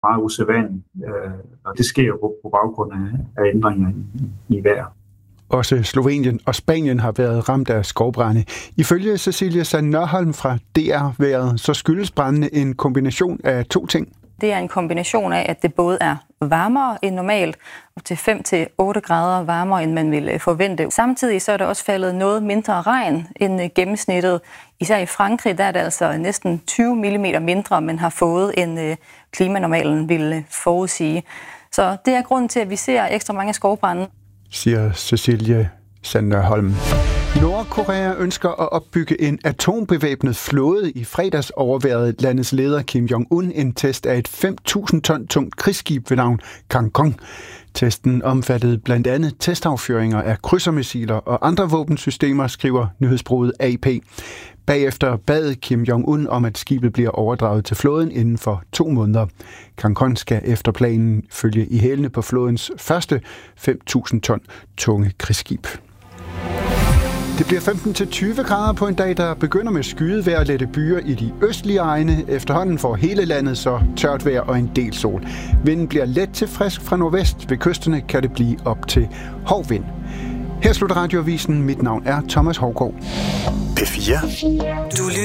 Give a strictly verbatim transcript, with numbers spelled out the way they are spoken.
meget usædvanligt, øh, og det sker jo på, på baggrund af, af ændringer i, i vejr. Også Slovenien og Spanien har været ramt af skovbrande. Ifølge Cecilie Sand Nørholm fra D R-vejret, så skyldes brandene en kombination af to ting. Det er en kombination af, at det både er varmere end normalt, og til fem til otte grader varmere, end man ville forvente. Samtidig så er der også faldet noget mindre regn end gennemsnittet. Især i Frankrig, der er det altså næsten tyve millimeter mindre, man har fået, end klimanormalen ville forudsige. Så det er grunden til, at vi ser ekstra mange skovbrande, siger Cecilie Sand Nørholm. Nordkorea ønsker at opbygge en atombevæbnet flåde. I fredags overværede landets leder Kim Jong-un en test af et fem tusind ton tungt krigsskib ved navn Kangkong. Testen omfattede blandt andet testaffyringer af krydsermissiler og andre våbensystemer, skriver nyhedsbureauet A P. Bagefter bad Kim Jong-un om, at skibet bliver overdraget til flåden inden for to måneder. Kangkong skal efter planen følge i hælene på flådens første fem tusind ton tunge krigsskib. Det bliver femten til tyve grader på en dag, der begynder med skyet vejr og lette byer i de østlige egne. Efterhånden får hele landet så tørt vejr og en del sol. Vinden bliver let til frisk fra nordvest. Ved kysterne kan det blive op til hård vind. Her slutter radioavisen. Mit navn er Thomas Hougaard. P fire. Du